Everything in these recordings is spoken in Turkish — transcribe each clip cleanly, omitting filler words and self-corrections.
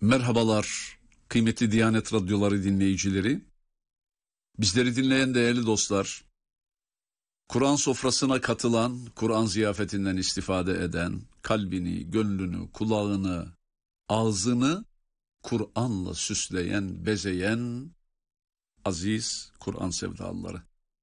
Merhabalar kıymetli Diyanet Radyoları dinleyicileri. Bizleri dinleyen değerli dostlar, Kur'an sofrasına katılan, Kur'an ziyafetinden istifade eden, kalbini, gönlünü, kulağını, ağzını Kur'an'la süsleyen, bezeyen aziz Kur'an sevdalıları.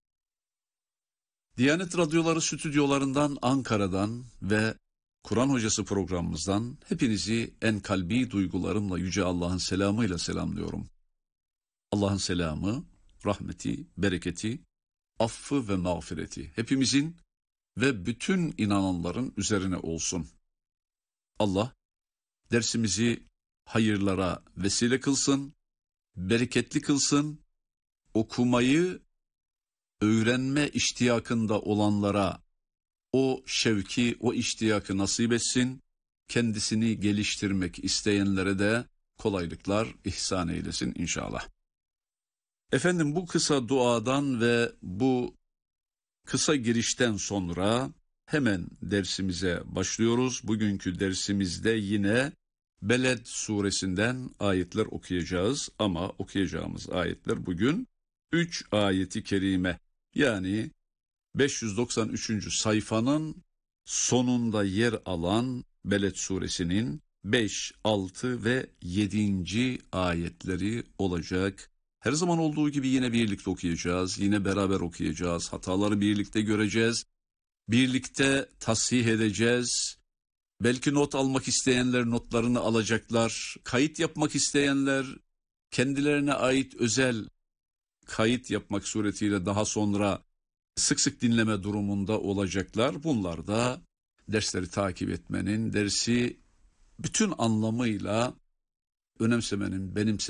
Diyanet Radyoları stüdyolarından, Ankara'dan ve Kur'an Hocası programımızdan hepinizi en kalbi duygularımla Yüce Allah'ın selamıyla selamlıyorum. Allah'ın selamı, rahmeti, bereketi, affı ve mağfireti hepimizin ve bütün inananların üzerine olsun. Allah dersimizi hayırlara vesile kılsın, bereketli kılsın, okumayı, öğrenme iştiyakında olanlara o şevki, o iştiyakı nasip etsin, kendisini geliştirmek isteyenlere de kolaylıklar ihsan eylesin inşallah. Efendim, bu kısa duadan ve bu kısa girişten sonra hemen dersimize başlıyoruz. Bugünkü dersimizde yine Beled suresinden ayetler okuyacağız ama okuyacağımız ayetler bugün 3 ayeti kerime, yani 593. sayfanın sonunda yer alan Beled suresinin 5, 6 ve 7. ayetleri olacak. Her zaman olduğu gibi yine birlikte okuyacağız, yine beraber okuyacağız, hataları birlikte göreceğiz, birlikte tasih edeceğiz. Belki not almak isteyenler notlarını alacaklar, kayıt yapmak isteyenler kendilerine ait özel kayıt yapmak suretiyle daha sonra sık sık dinleme durumunda olacaklar. Bunlar da dersleri takip etmenin, dersi bütün anlamıyla önemsemenin, benimsemenin